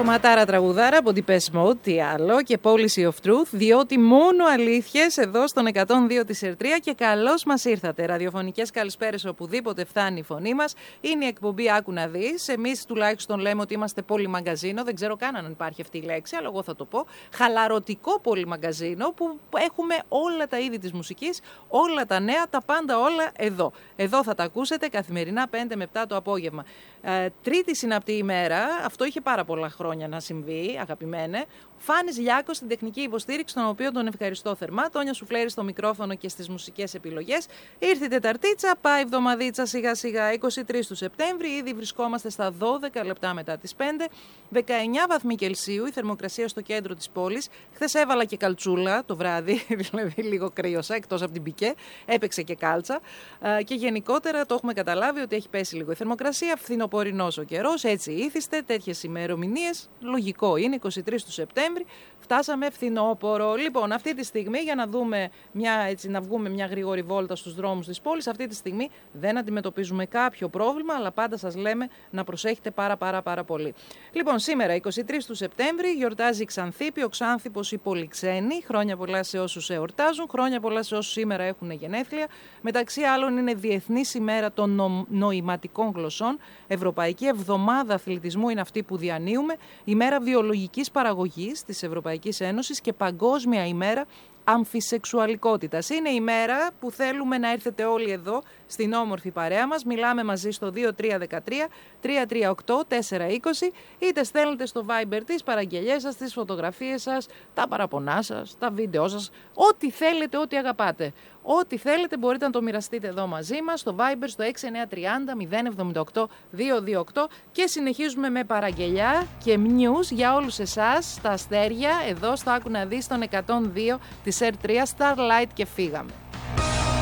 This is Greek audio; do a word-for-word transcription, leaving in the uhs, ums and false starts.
Κομματάρα τραγουδάρα από Depeche Mode, τι άλλο, και Policy of Truth, διότι μόνο αλήθειες εδώ στον εκατόν δύο της Ερτρία και καλώς μας ήρθατε. Ραδιοφωνικές καλησπέρες οπουδήποτε φτάνει η φωνή μας. Είναι η εκπομπή Άκου να δεις. Εμείς τουλάχιστον λέμε ότι είμαστε πολυμαγκαζίνο, δεν ξέρω καν αν υπάρχει αυτή η λέξη, αλλά εγώ θα το πω. Χαλαρωτικό πολυμαγκαζίνο που έχουμε όλα τα είδη της μουσικής, όλα τα νέα, τα πάντα όλα εδώ. Εδώ θα τα ακούσετε καθημερινά πέντε με επτά το απόγευμα. Ε, τρίτη συναπτή ημέρα, αυτό είχε πάρα πολλά χρόνια να συμβεί, αγαπημένε. Φάνης Λιάκος στην τεχνική υποστήριξη, τον οποίο τον ευχαριστώ θερμά. Τόνια Σουφλέρη στο μικρόφωνο και στις μουσικές επιλογές. Ήρθε η Τεταρτίτσα, πάει εβδομαδίτσα σιγά σιγά, είκοσι τρεις του Σεπτέμβρη. Ήδη βρισκόμαστε στα δώδεκα λεπτά μετά τις πέντε. δεκαεννιά βαθμοί Κελσίου, η θερμοκρασία στο κέντρο της πόλης. Χθες έβαλα και καλτσούλα το βράδυ, δηλαδή λίγο κρύωσα, εκτός από την πικέ. Έπαιξε και κάλτσα. Και γενικότερα το έχουμε καταλάβει ότι έχει πέσει λίγο η θερμοκρασία. Φθινοπορεινός ο καιρός, έτσι ήθιστε. Τέτοιες ημερομηνίες, λογικό είναι, είκοσι τρεις του Σεπτέμβρη. Φτάσαμε φθινόπωρο. Λοιπόν, αυτή τη στιγμή, για να δούμε μια, έτσι, να βγούμε μια γρήγορη βόλτα στους δρόμους της πόλης, αυτή τη στιγμή δεν αντιμετωπίζουμε κάποιο πρόβλημα, αλλά πάντα σας λέμε να προσέχετε πάρα πάρα πάρα πολύ. Λοιπόν, σήμερα είκοσι τρεις του Σεπτέμβρη γιορτάζει η Ξανθήπη, ο Ξάνθηπος η Πολυξένη. Χρόνια πολλά σε όσους εορτάζουν, χρόνια πολλά σε όσους σήμερα έχουν γενέθλια. Μεταξύ άλλων είναι Διεθνής ημέρα των νο... νοηματικών γλωσσών, Ευρωπαϊκή Εβδομάδα Αθλητισμού είναι αυτή που διανύουμε, ημέρα βιολογικής παραγωγής της Ευρωπαϊκής Ένωσης και Παγκόσμια ημέρα αμφισεξουαλικότητας. Είναι η μέρα που θέλουμε να έρθετε όλοι εδώ στην όμορφη παρέα μας. Μιλάμε μαζί στο δύο τρία ένα τρία τρία τρία οκτώ τέσσερα είκοσι, είτε στέλνετε στο Viber τις παραγγελίες σας, τις φωτογραφίες σας, τα παραπονά σας, τα βίντεό σας, ό,τι θέλετε, ό,τι αγαπάτε. Ό,τι θέλετε μπορείτε να το μοιραστείτε εδώ μαζί μας στο Viber στο έξι εννιά τρία μηδέν μηδέν εβδομήντα οκτώ δύο δύο οκτώ και συνεχίζουμε με παραγγελιά και news για όλους εσάς στα αστέρια εδώ στο Άκου να δεις των εκατόν δύο της Ερτρία, Starlight και φύγαμε.